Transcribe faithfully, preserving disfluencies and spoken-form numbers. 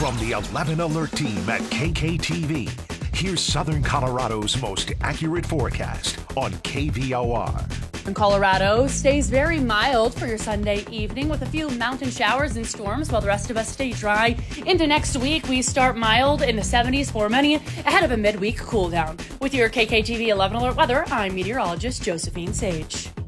From the eleven Alert team at K K T V, here's Southern Colorado's most accurate forecast on K V O R. Colorado stays very mild for your Sunday evening with a few mountain showers and storms while the rest of us stay dry. Into next week, we start mild in the seventies for many ahead of a midweek cool down. With your K K T V eleven Alert weather, I'm meteorologist Josephine Sage.